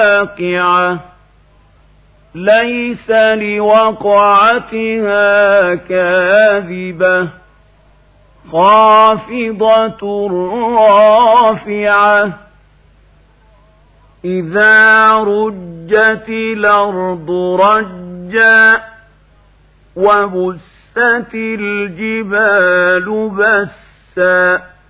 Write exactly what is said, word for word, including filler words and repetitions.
واقعة ليس لوقعتها كاذبة خافضة رافعة إذا رجت الأرض رجا وبست الجبال بسا